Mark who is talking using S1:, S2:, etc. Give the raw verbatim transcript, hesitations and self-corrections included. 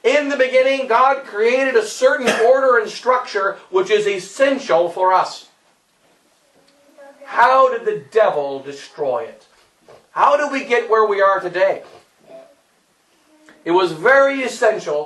S1: In the beginning, God created a certain order and structure which is essential for us. How did the devil destroy it? How did we get where we are today? It was very essential